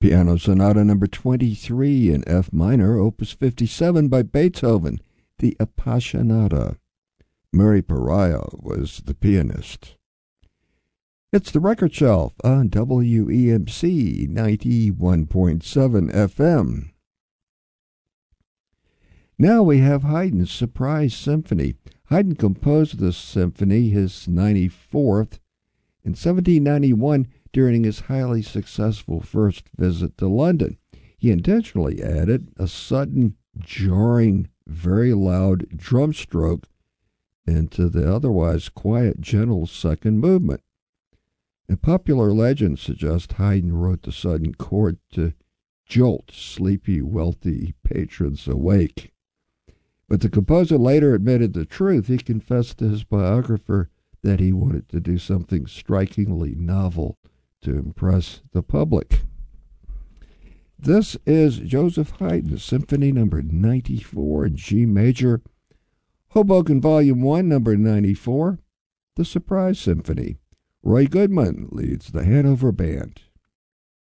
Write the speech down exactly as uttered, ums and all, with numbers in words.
Piano Sonata number twenty-three in F minor, opus fifty-seven by Beethoven, the Appassionata. Murray Pariah was the pianist. It's the Record Shelf on W E M C ninety-one point seven F M. Now we have Haydn's Surprise Symphony. Haydn composed this symphony, his ninety-fourth, in seventeen ninety-one during his highly successful first visit to London. He intentionally added a sudden, jarring, very loud drum stroke into the otherwise quiet, gentle second movement. And popular legend suggests Haydn wrote the sudden chord to jolt sleepy, wealthy patrons awake. But the composer later admitted the truth. He confessed to his biographer that he wanted to do something strikingly novel to impress the public. This is Joseph Haydn, Symphony number ninety-four in G major, Hoboken Volume one, number ninety-four, the Surprise Symphony. Roy Goodman leads the Hanover Band.